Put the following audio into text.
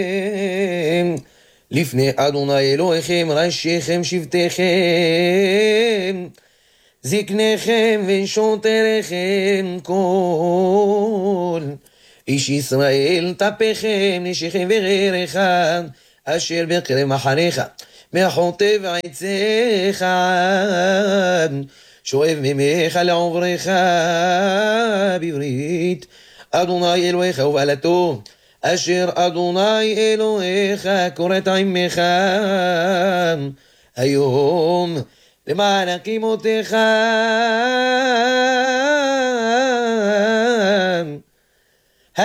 לפני אדוני אלוהיכם ראשיכם שבטיכם זקניכם ונשותריכם כל איש ישראל טפכם נשיכם וגרך אשר בקרב מחניך מהחוטב עצך שואב ממך לעוברך בברית אדוני אלוהיך ובעלתו אשר אדוני אלוהיך כורת עמך היום למען הקימותיך